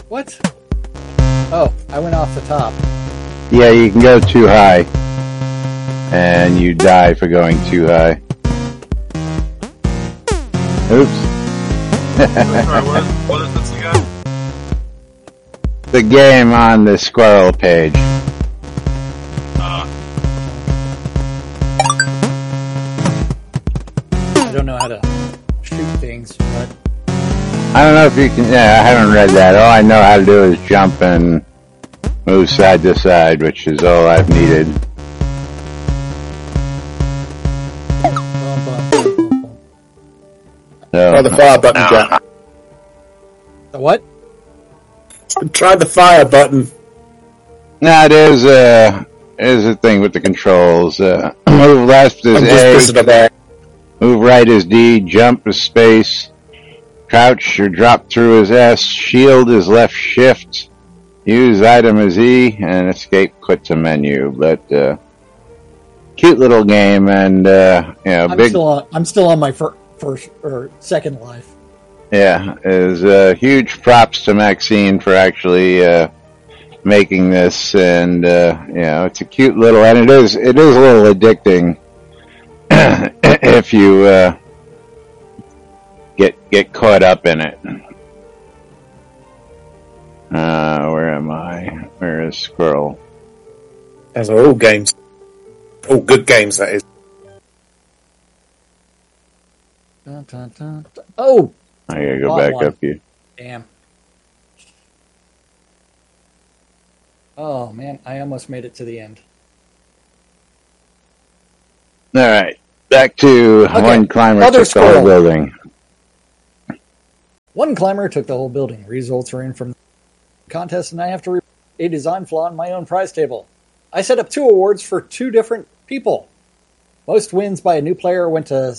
What? Oh, I went off the top. Yeah, you can go too high. And you die for going too high. Oops. Sorry, what is this again? The game on the squirrel page. I don't know how to shoot things, but I don't know if you can. Yeah, I haven't read that. All I know how to do is jump and move side to side, which is all I've needed. Try the fire button, Jack. the what? Try the fire button. No, there's a thing with the controls. Move left is I'm just A, pissing about. move right is D, jump is space, crouch or drop through is S, shield is left shift, use item is E, and escape quit to menu. But cute little game, and I'm still on my first or second life. Yeah, is huge props to Maxine for actually making this, and it's a cute little, and it is a little addicting if you get caught up in it. Where am I? Where is Squirrel? Those are all games. All good games, that is. Dun, dun, dun, dun. Oh! I gotta go back up here. Damn. Oh, man, I almost made it to the end. Alright, back to one climber took the whole building. One climber took the whole building. Results are in from the contest, and I have to report a design flaw in my own prize table. I set up 2 awards for 2 different people. Most wins by a new player went to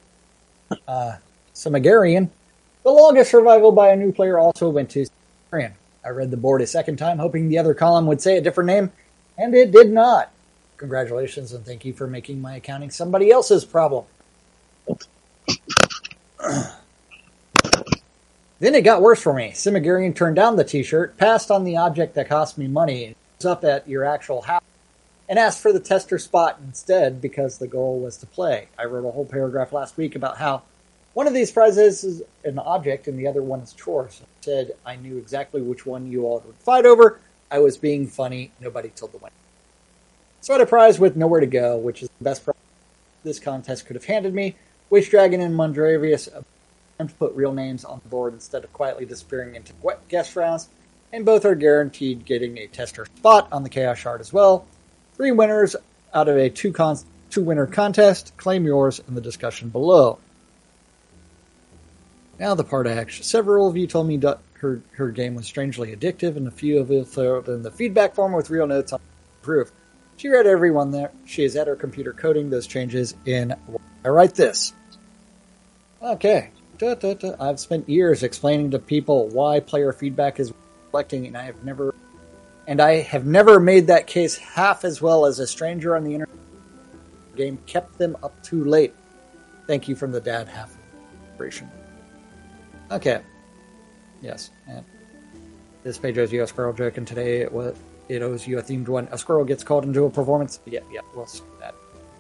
Simagarian. The longest survival by a new player also went to Simagarian. I read the board a second time, hoping the other column would say a different name, and it did not. Congratulations, and thank you for making my accounting somebody else's problem. Then it got worse for me. Simagarian turned down the t-shirt, passed on the object that cost me money, and was up at your actual house, and asked for the tester spot instead because the goal was to play. I wrote a whole paragraph last week about how one of these prizes is an object and the other one is chores. I said I knew exactly which one you all would fight over. I was being funny. Nobody told the winner. So I had a prize with nowhere to go, which is the best prize this contest could have handed me. Wish Dragon and Mondravius to put real names on the board instead of quietly disappearing into wet guest rounds, and both are guaranteed getting a tester spot on the Chaos Shard as well. 3 winners out of a 2-winner contest. Claim yours in the discussion below. Now the part action. Several of you told me her game was strangely addictive, and a few of you filled in the feedback form with real notes on proof. She read everyone there. She is at her computer coding those changes in. I write this. Okay. I've spent years explaining to people why player feedback is reflecting, and I have never made that case half as well as a stranger on the internet. The game kept them up too late. Thank you from the dad half operation. Okay. Yes. And this page owes you a squirrel joke, and today it owes you a themed one. A squirrel gets called into a performance. Yeah, we'll see that.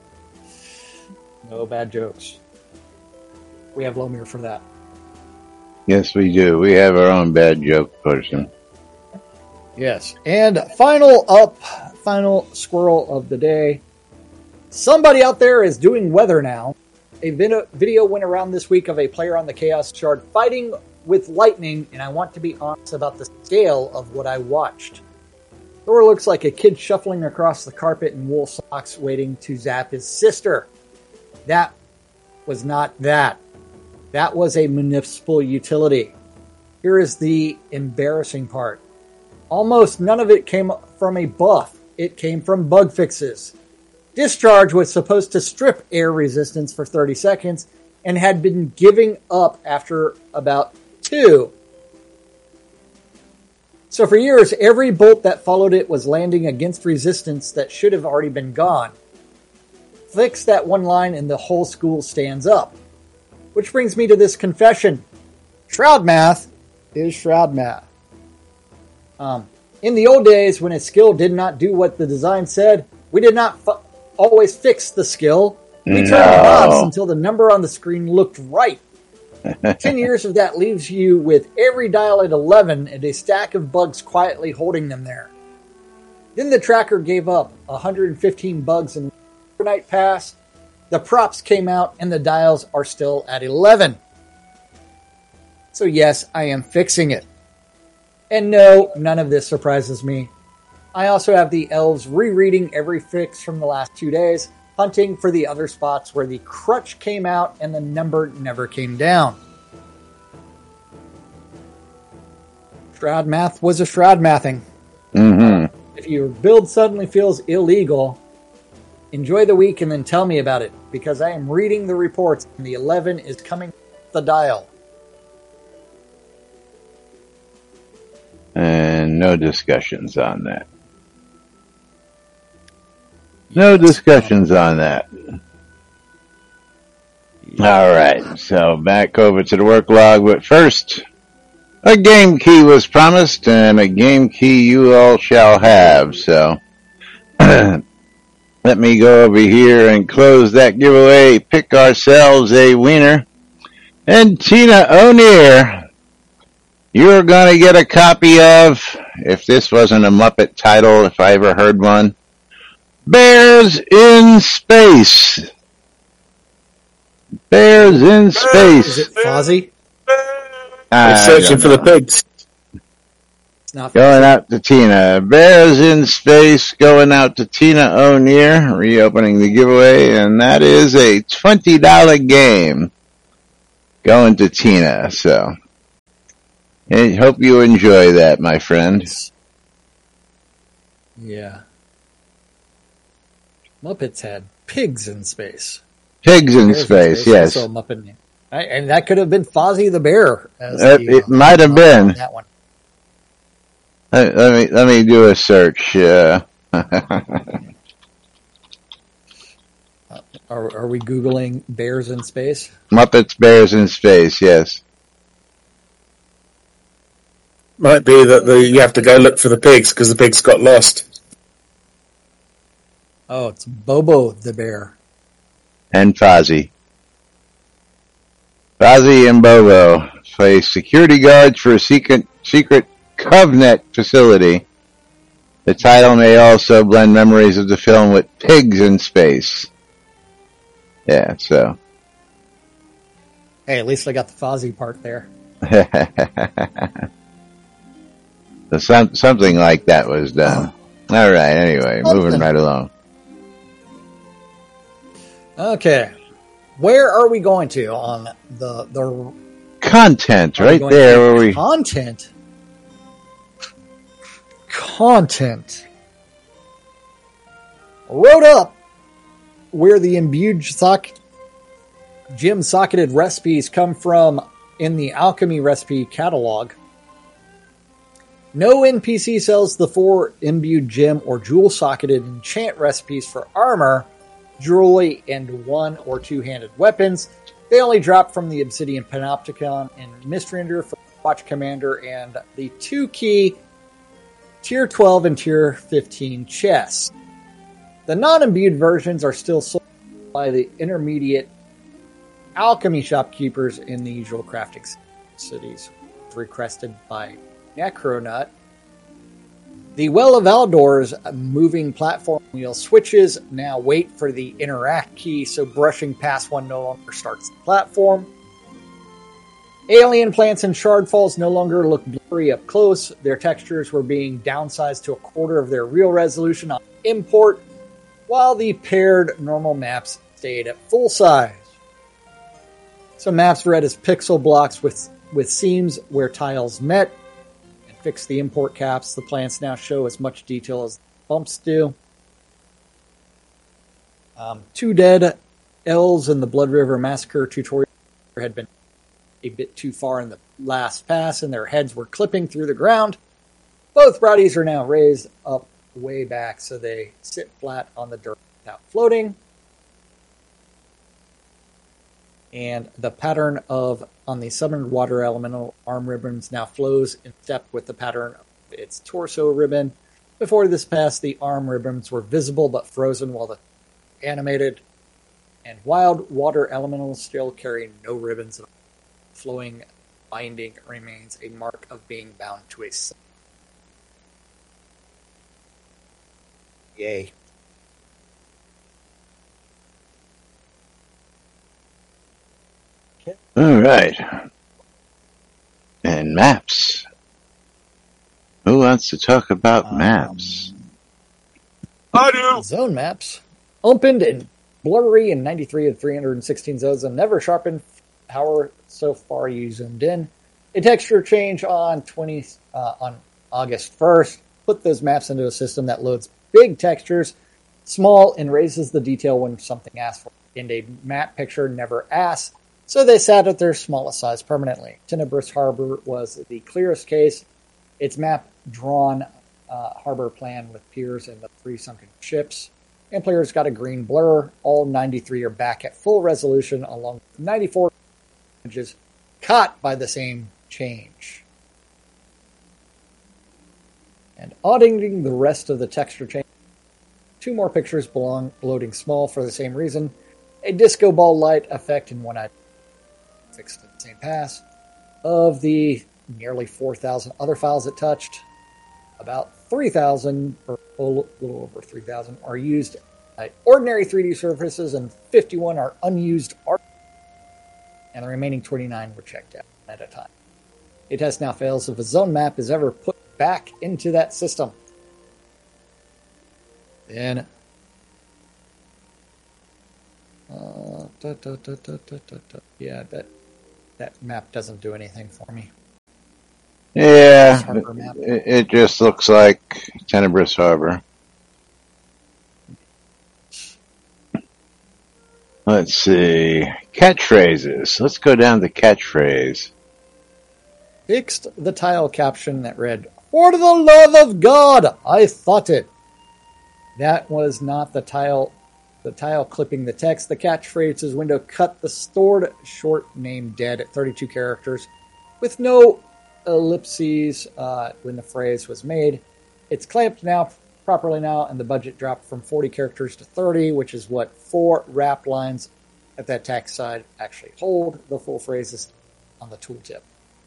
No bad jokes. We have Lomir for that. Yes, we do. We have our own bad joke person. Yes. And final squirrel of the day. Somebody out there is doing weather now. A video went around this week of a player on the Chaos Shard fighting with lightning, and I want to be honest about the scale of what I watched. Thor looks like a kid shuffling across the carpet in wool socks waiting to zap his sister. That was not that. That was a municipal utility. Here is the embarrassing part. Almost none of it came from a buff. It came from bug fixes. Discharge was supposed to strip air resistance for 30 seconds and had been giving up after about 2. So for years, every bolt that followed it was landing against resistance that should have already been gone. Fix that one line and the whole school stands up. Which brings me to this confession. Shroud math is shroud math. In the old days, when a skill did not do what the design said, we did not always fix the skill. We turned knobs until the number on the screen looked right. 10 years of that leaves you with every dial at 11 and a stack of bugs quietly holding them there. Then the tracker gave up 115 bugs in the overnight pass. The props came out and the dials are still at 11. So yes, I am fixing it. And no, none of this surprises me. I also have the elves rereading every fix from the last 2 days, hunting for the other spots where the crutch came out and the number never came down. Shroud math was a shroud mathing. Mm-hmm. If your build suddenly feels illegal, enjoy the week and then tell me about it, because I am reading the reports and the 11 is coming off the dial. And no discussions on that. No discussions on that. All right, so back over to the work log, but first, a game key was promised, and a game key you all shall have, so let me go over here and close that giveaway, pick ourselves a winner, and Tina O'Neill, you're going to get a copy of, if this wasn't a Muppet title, if I ever heard one, Bears in Space. Bears in Space. Is it Fozzie? Searching for the pigs. It's not Going out to Tina. Bears in Space going out to Tina O'Neill, reopening the giveaway, and that is a $20 game going to Tina, so I hope you enjoy that, my friend. Yeah. Muppets had pigs in space. Pigs in Bears Space, yes. Also a Muppet name. And that could have been Fozzie the Bear. It might have been. That one. Let me do a search. Are we Googling Bears in Space? Muppets Bears in Space, yes. Might be that you have to go look for the pigs because the pigs got lost. Oh, it's Bobo the Bear. And Fozzie. Fozzie and Bobo play security guards for a secret Covenant facility. The title may also blend memories of the film with pigs in space. Yeah, so. Hey, at least I got the Fozzie part there. So something like that was done. All right, anyway, moving right along. Okay. Where are we going to on the Content, right there where we... Content. Wrote up where the imbued gem socketed recipes come from in the alchemy recipe catalog. No NPC sells the 4 imbued gem or jewel socketed enchant recipes for armor, jewelry, and 1 or 2-handed weapons. They only drop from the Obsidian Panopticon and Mistrandir for Watch Commander and the 2-key Tier 12 and Tier 15 chests. The non-imbued versions are still sold by the intermediate alchemy shopkeepers in the usual crafting cities, requested by Necronut. The Well of Aldor's moving platform wheel switches now wait for the interact key, so brushing past one no longer starts the platform. Alien plants and shardfalls no longer look blurry up close. Their textures were being downsized to a quarter of their real resolution on import, while the paired normal maps stayed at full size. Some maps read as pixel blocks with seams where tiles met. Fix the import caps. The plants now show as much detail as bumps do. 2 dead elves in the Blood River Massacre tutorial had been a bit too far in the last pass, and their heads were clipping through the ground. Both bodies are now raised up way back, so they sit flat on the dirt without floating. And the pattern on the summoned water elemental arm ribbons now flows in step with the pattern of its torso ribbon. Before this passed, the arm ribbons were visible but frozen while the animated and wild water elementals still carry no ribbons at all. Flowing binding remains a mark of being bound to a site. Yay. All right. And maps. Who wants to talk about maps? I do. Zone maps. Opened and blurry in 93 of 316 zones and never sharpened. However, so far you zoomed in. A texture change on August 1st put those maps into a system that loads big textures, small, and raises the detail when something asks for it. And a map picture never asks, so they sat at their smallest size permanently. Tenebrous Harbor was the clearest case. Its map drawn harbor plan with piers and the 3 sunken ships. And players got a green blur. All 93 are back at full resolution, along with 94 images caught by the same change. And auditing the rest of the texture change, 2 more pictures belong loading small for the same reason. A disco ball light effect in one item fixed in the same pass. Of the nearly 4,000 other files it touched, about 3,000, or a little over 3,000, are used ordinary 3D surfaces, and 51 are unused art, and the remaining 29 were checked out at a time. A test now fails if a zone map is ever put back into that system. Then yeah, that map doesn't do anything for me. Yeah, it just looks like Tenebrous Harbor. Let's see. Catchphrases. Let's go down to catchphrase. Fixed the tile caption that read, "For the love of God, I thought it." That was not the tile clipping the text. The catchphrases window cut the stored short name dead at 32 characters with no ellipses when the phrase was made. It's clamped properly now, and the budget dropped from 40 characters to 30, which is what 4 wrap lines at that text side actually hold. The full phrases on the tooltip.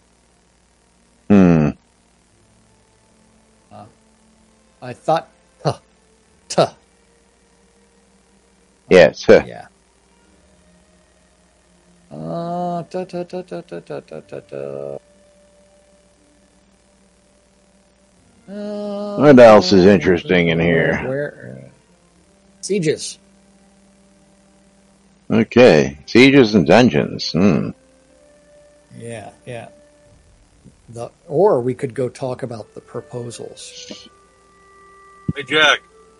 I thought, Yes. yeah. What else is interesting in here? Sieges. Okay. Sieges and dungeons. Yeah. Or we could go talk about the proposals. Hey, Jack.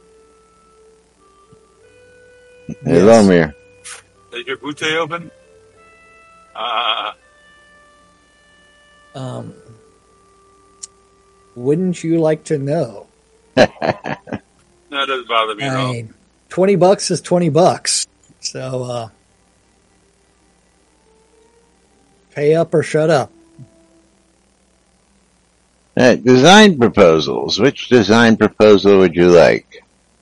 Hey, Lomir. Is your butte open? Wouldn't you like to know? No, it doesn't bother me at all. $20 is $20. So, pay up or shut up. Design proposals. Which design proposal would you like?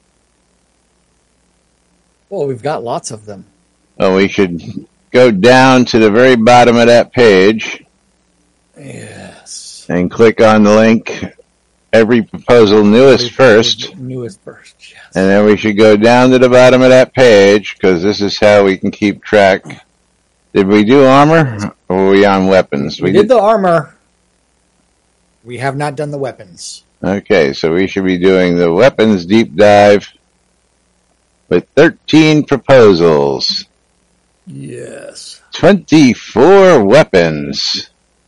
Well, we've got lots of them. Oh, we should go down to the very bottom of that page. Yes. And click on the link, every proposal newest first. Newest first, yes. And then we should go down to the bottom of that page, because this is how we can keep track. Did we do armor, or were we on weapons? We did the armor. We have not done the weapons. Okay, so we should be doing the weapons deep dive with 13 proposals. Yes. 24 weapons.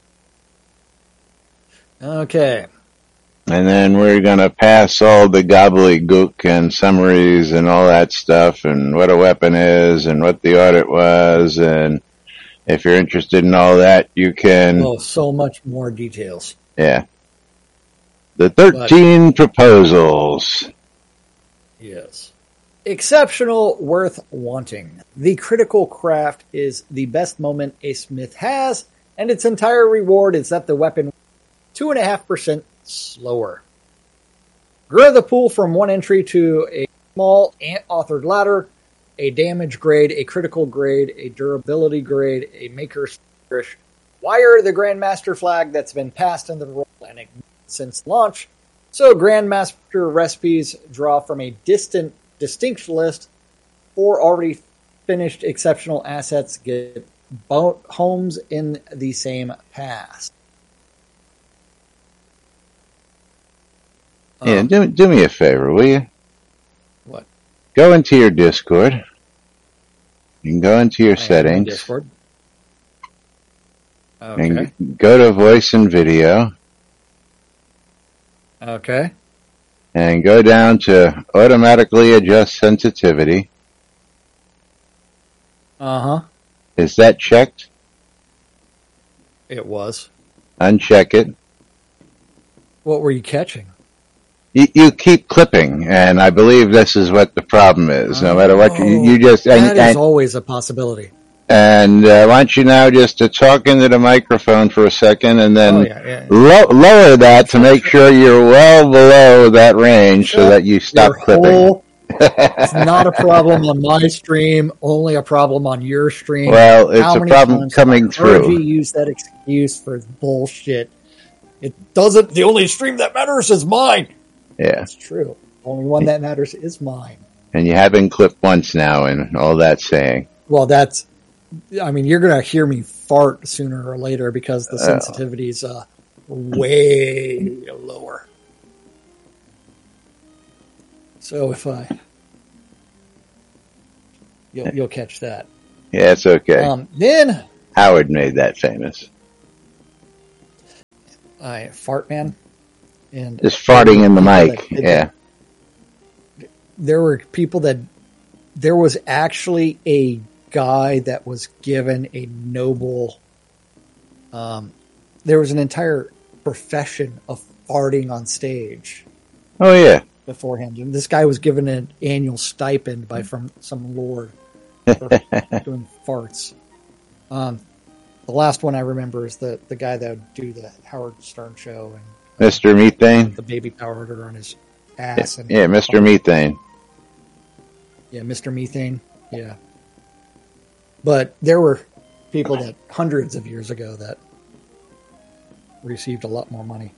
Okay. And then we're going to pass all the gobbledygook and summaries and all that stuff, and what a weapon is, and what the audit was, and if you're interested in all that, you can... Oh, so much more details. Yeah. The 13 proposals. Yes. Exceptional, worth wanting. The critical craft is the best moment a smith has, and its entire reward is that the weapon 2.5% slower. Grow the pool from 1 entry to a small ant-authored ladder, a damage grade, a critical grade, a durability grade, a maker's flourish. Wire the Grandmaster flag that's been passed in the role and ignored since launch, so Grandmaster recipes draw from a distinct list. 4 already finished exceptional assets get homes in the same pass. Yeah, do me a favor, will you? What? Go into your Discord. You can go into your settings. Discord. Okay. And go to voice and video. Okay. And go down to automatically adjust sensitivity. Uh-huh. Is that checked? It was. Uncheck it. What were you catching? You keep clipping, and I believe this is what the problem is. No matter what you just... That is always a possibility. And why don't you now just talk into the microphone for a second, and then lower that to make sure you're well below that range so that you stop clipping. It's not a problem on my stream, only a problem on your stream. Well, it's a problem coming through. You use that excuse for bullshit. It doesn't... The only stream that matters is mine. Yeah. It's true. Only one that matters is mine. And you have been clipped once now, and all that's saying. Well, that's... I mean, you're going to hear me fart sooner or later because the sensitivity is way lower. So if you'll catch that. Yeah, it's okay. Then Howard made that famous. Fart man. And just farting in the mic. Yeah. There were people that... There was actually a guy that was given a noble... there was an entire profession of farting on stage. Oh, yeah. Beforehand. And this guy was given an annual stipend from some lord for doing farts. The last one I remember is the guy that would do the Howard Stern show and Mr. Methane? The baby powder on his ass. Yeah, Mr. Methane. Yeah, Mr. Methane. Yeah. But there were people that hundreds of years ago that received a lot more money.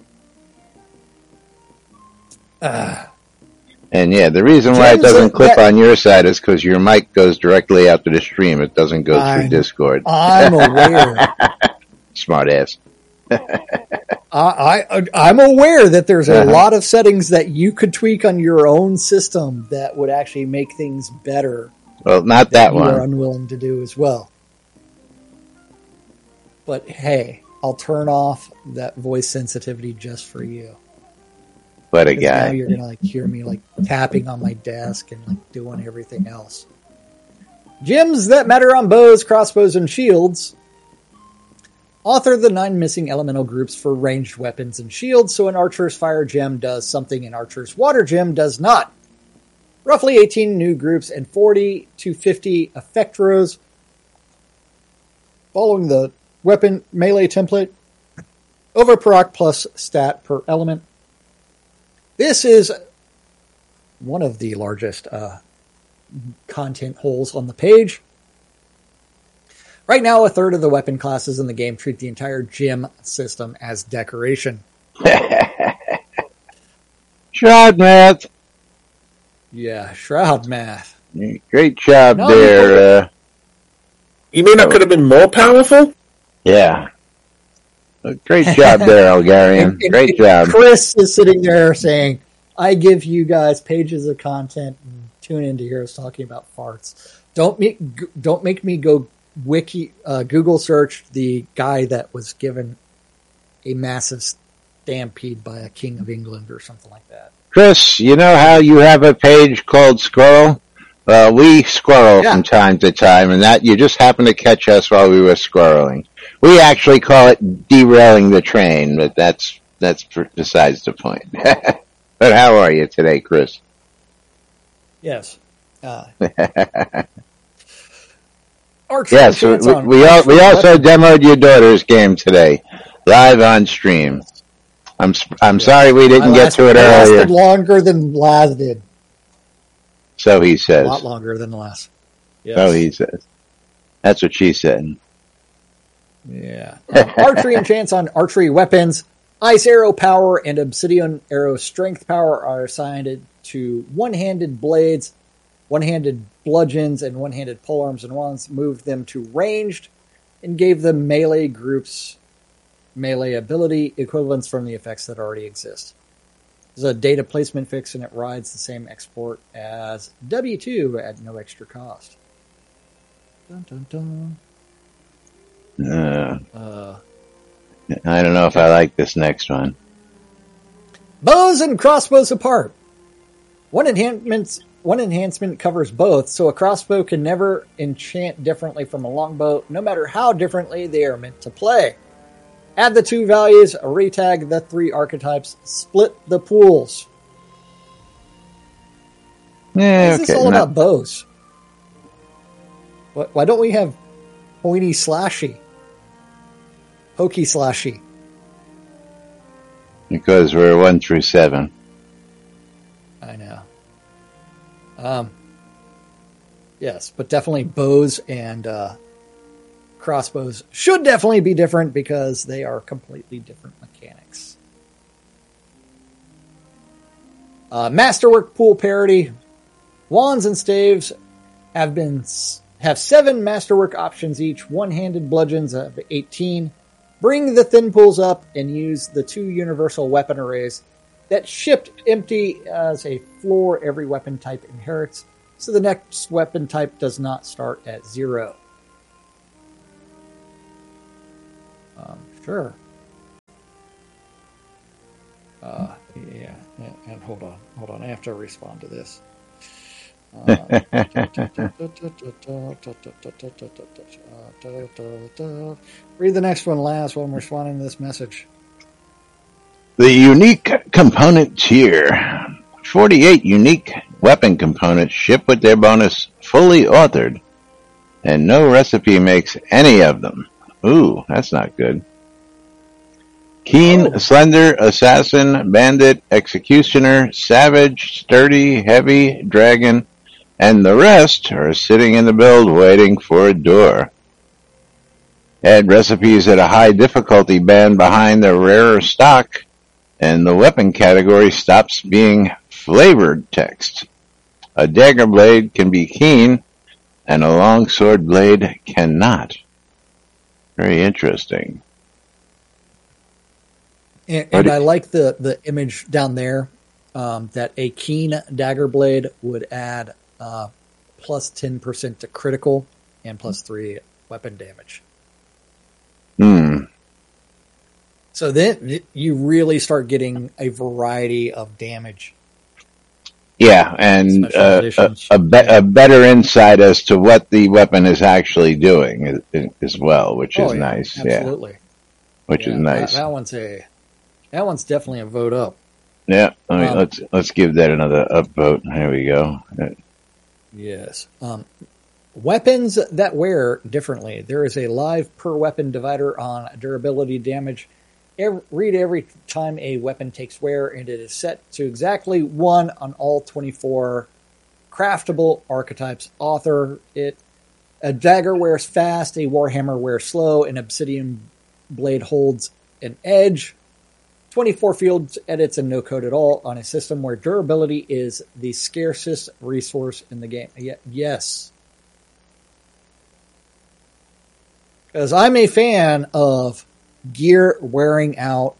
And yeah, the reason why it doesn't clip on your side is because your mic goes directly out to the stream. It doesn't go through Discord. I'm aware. Smart ass. I'm aware that there's a lot of settings that you could tweak on your own system that would actually make things better. Well, not that one. You're unwilling to do as well. But hey, I'll turn off that voice sensitivity just for you. What a guy. Now you're going to hear me tapping on my desk and doing everything else. Gems that matter on bows, crossbows, and shields. Author the 9 missing elemental groups for ranged weapons and shields, so an archer's fire gem does something an archer's water gem does not. Roughly 18 new groups and 40 to 50 effect rows. Following the weapon melee template. Overproc plus stat per element. This is one of the largest content holes on the page. Right now, a third of the weapon classes in the game treat the entire gem system as decoration. Shroud math. Yeah, shroud math. Great job there. You mean I could have been more powerful? Yeah. Great job there, Algarian. Great job. Chris is sitting there saying, I give you guys pages of content and tune in to hear us talking about farts. Don't make me go Google search the guy that was given a massive stampede by a king of England or something like that. Chris, you know how you have a page called Squirrel? We squirrel from time to time, and that you just happened to catch us while we were squirreling. We actually call it derailing the train, but that's besides the point. But how are you today, Chris? Yes. Yes, we also demoed your daughter's game today, live on stream. I'm sorry we didn't get to it lasted earlier. Longer than Laz did. So he says. A lot longer than Laz. Yes. So he says. That's what she said. Yeah. Archery enchants on archery weapons. Ice arrow power and obsidian arrow strength power are assigned to one-handed blades, one-handed bludgeons, and one-handed polearms and wands. Moved them to ranged and gave them melee groups melee ability equivalents from the effects that already exist. There's a data placement fix, and it rides the same export as W2 at no extra cost. Dun, dun, dun. I don't know if I like this next one. Bows and crossbows apart. One enhancement covers both, so a crossbow can never enchant differently from a longbow, no matter how differently they are meant to play. Add the two values, retag the three archetypes, split the pools. Yeah, Why is this all about bows? Why don't we have pointy slashy? Pokey slashy. Because we're 1 through 7. I know. Yes, but definitely bows and crossbows should definitely be different because they are completely different mechanics. Masterwork pool parity. Wands and staves have 7 masterwork options each. One-handed bludgeons of 18. Bring the thin pools up and use the 2 universal weapon arrays that shipped empty as a floor every weapon type inherits, so the next weapon type does not start at 0. Sure. Yeah, and hold on, I have to respond to this. Read the next one last while I'm responding to this message. The unique component tier. 48 unique weapon components ship with their bonus fully authored, and no recipe makes any of them. Ooh, that's not good. Keen, slender, assassin, bandit, executioner, savage, sturdy, heavy, dragon, and the rest are sitting in the build waiting for a door. Add recipes at a high difficulty band behind the rarer stock, and the weapon category stops being flavored text. A dagger blade can be keen, and a longsword blade cannot. Very interesting. And I like the image down there, that a keen dagger blade would add plus 10% to critical and plus 3 weapon damage. So then you really start getting a variety of damage. Yeah, and a better insight as to what the weapon is actually doing as well, which is nice. Absolutely. Yeah. Which is nice. That one's definitely a vote up. Yeah, let's give that another upvote. Here we go. Yes. Weapons that wear differently. There is a live per weapon divider on durability damage. Read every time a weapon takes wear, and it is set to exactly 1 on all 24 craftable archetypes. Author it. A dagger wears fast, a warhammer wears slow, an obsidian blade holds an edge. 24 field edits and no code at all on a system where durability is the scarcest resource in the game. Yes. Because I'm a fan of gear wearing out.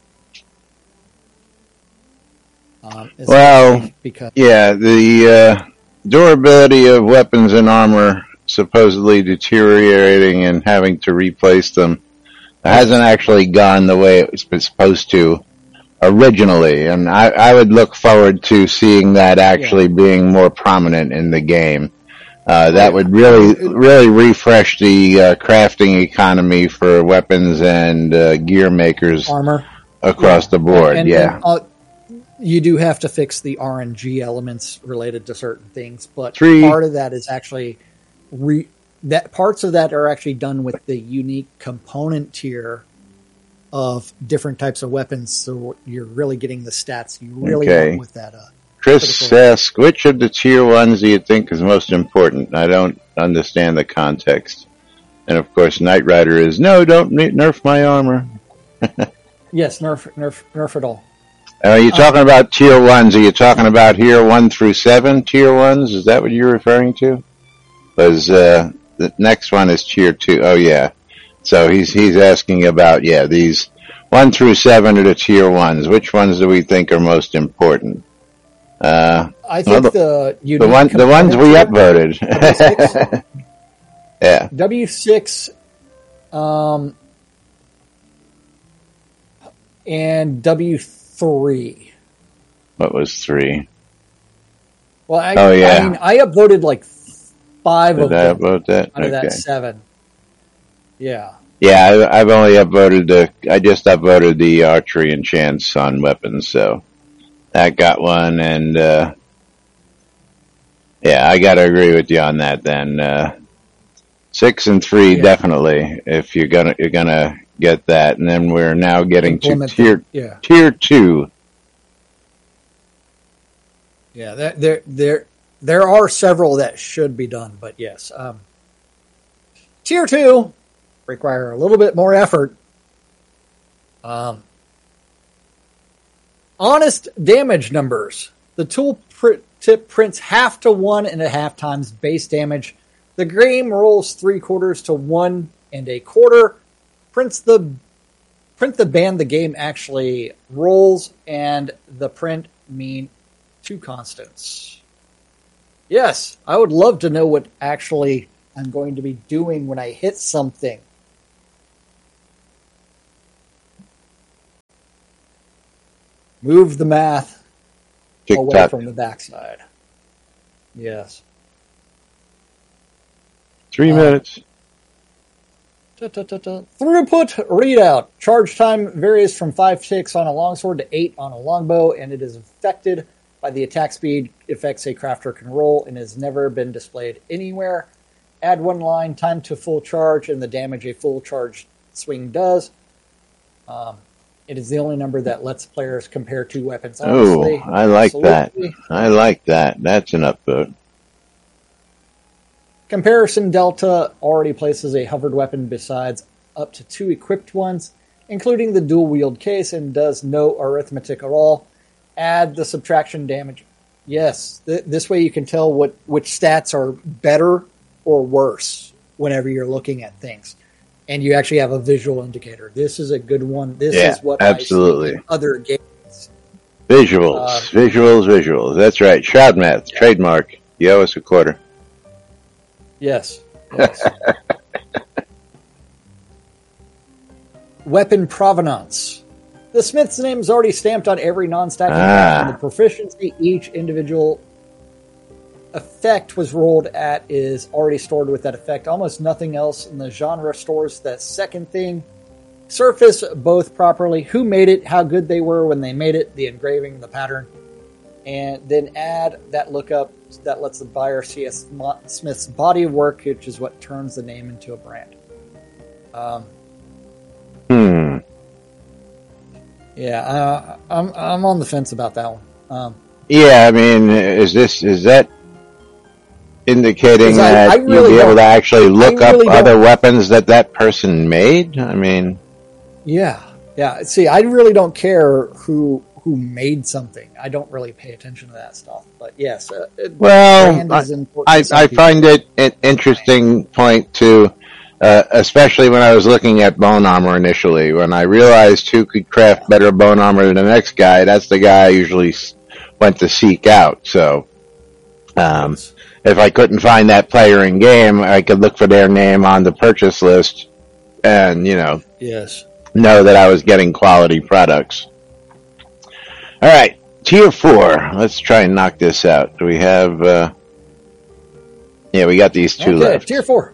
The durability of weapons and armor supposedly deteriorating and having to replace them hasn't actually gone the way it was supposed to originally, and I would look forward to seeing that actually being more prominent in the game. That would really refresh the crafting economy for weapons and gear makers armor across the board. And you do have to fix the RNG elements related to certain things, but part of that is actually parts of that are actually done with the unique component tier of different types of weapons, so you're really getting the stats you really Okay. want with that. Chris critical- asks, which of the tier 1s do you think is most important? I don't understand the context. And of course, Knight Rider is, no, don't nerf my armor. Yes, nerf it all. Are you talking about tier 1s? Are you talking about here 1 through 7 tier 1s? Is that what you're referring to? Because the next one is tier 2. Oh, yeah. So he's asking about, these 1 through 7 are the tier 1s. Which ones do we think are most important? I think the ones we upvoted. W6, Yeah. W6, and W3. What was 3? Well, I mean, I upvoted like 5 of Did I them upvote that? out of Okay. that 7. Yeah. Yeah, I've only upvoted I just upvoted the archery and chance on weapons, so that got one, and I gotta agree with you on that then. 6 and 3 definitely, if you're gonna get that, and then we're now getting to Implement tier Yeah. tier 2. Yeah, there are several that should be done, but yes. Tier 2 require a little bit more effort. Honest damage numbers. The tool tip prints 1/2 to 1.5 times base damage. The game rolls 3/4 to 1 1/4. Print the band the game actually rolls, and the print mean 2 constants. Yes, I would love to know what actually I'm going to be doing when I hit something. Move the math away TikTok. from the backside. Yes. 3 minutes. Throughput readout. Charge time varies from 5 ticks on a longsword to 8 on a longbow, and it is affected by the attack speed effects a crafter can roll and has never been displayed anywhere. Add 1 line, time to full charge, and the damage a full charge swing does. It is the only number that lets players compare 2 weapons. Oh, Honestly, I like that. absolutely. I like that. That's an upvote. Comparison Delta already places a hovered weapon besides up to 2 equipped ones, including the dual wield case, and does no arithmetic at all. Add the subtraction damage. Yes, this way you can tell which stats are better or worse whenever you're looking at things. And you actually have a visual indicator. This is a good one. This is what absolutely. I see in other games. Visuals. That's right. Shroud Math, trademark. You owe us a quarter. Yes. Weapon provenance. The smith's name is already stamped on every non-stacking weapon, and the proficiency each individual effect was rolled at is already stored with that effect. Almost nothing else in the genre stores that second thing. Surface both properly. Who made it, how good they were when they made it, the engraving, the pattern. And then add that lookup that lets the buyer see a smith's body of work, which is what turns the name into a brand. Yeah, I'm on the fence about that one. Yeah, I mean, is that indicating that really you'll be able don't- to actually look I up really other don't- weapons that person made? I mean, Yeah. See, I really don't care who made something. I don't really pay attention to that stuff. But yes, well, brand is important to some I people. find it an interesting point too, especially when I was looking at bone armor initially. When I realized who could craft better bone armor than the next guy, that's the guy I usually went to seek out. So, if I couldn't find that player in game, I could look for their name on the purchase list and, Yes. know that I was getting quality products. All right, tier 4. Let's try and knock this out. Do we have? We got these 2 Okay, left. tier 4.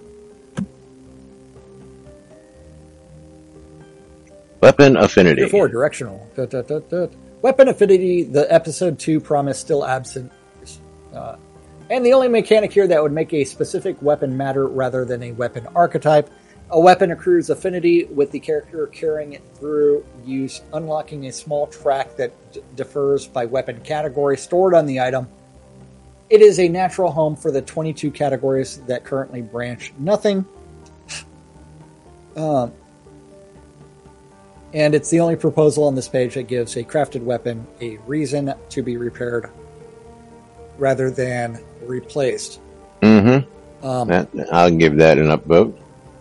Weapon affinity. Tier 4, directional. Weapon affinity, the episode 2 promise still absent. And the only mechanic here that would make a specific weapon matter rather than a weapon archetype A weapon accrues affinity with the character carrying it through use, unlocking a small track that differs by weapon category stored on the item. It is a natural home for the 22 categories that currently branch nothing. And it's the only proposal on this page that gives a crafted weapon a reason to be repaired rather than replaced. Mm-hmm. I'll give that an upvote.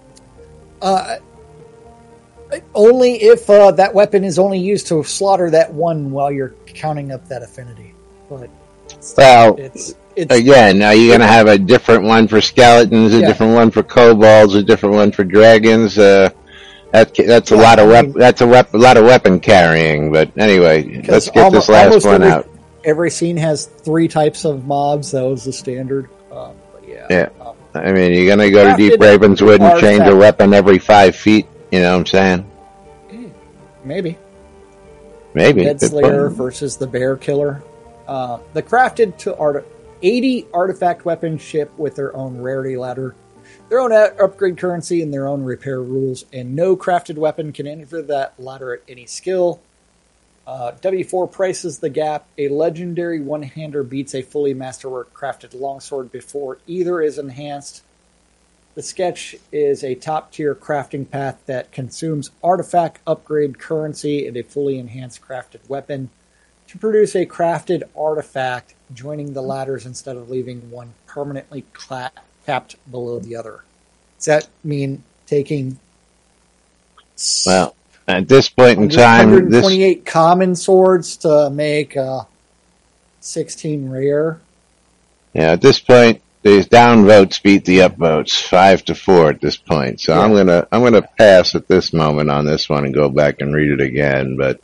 Only if that weapon is only used to slaughter that one while you're counting up that affinity. But well, it's again, are you going to have a different one for skeletons, a different one for kobolds, a different one for dragons? That's a lot of that's a lot of weapon carrying. But anyway, let's get this last one out. Every scene has 3 types of mobs. That was the standard. But yeah. I mean, you're going to go to Deep Ravenswood and change a weapon every 5 feet. You know what I'm saying? Maybe. Dead Slayer versus the Bear Killer. The crafted to 80 artifact weapons ship with their own rarity ladder, their own upgrade currency, and their own repair rules, and no crafted weapon can enter that ladder at any skill. W4 prices the gap. A legendary one-hander beats a fully masterwork crafted longsword before either is enhanced. The sketch is a top-tier crafting path that consumes artifact upgrade currency and a fully enhanced crafted weapon to produce a crafted artifact, joining the ladders instead of leaving one permanently capped below the other. Does that mean taking... Well, at this point in time... 128 common swords to make 16 rare? Yeah, at this point, these downvotes beat the upvotes 5-4 at this point. So I'm gonna pass at this moment on this one and go back and read it again. But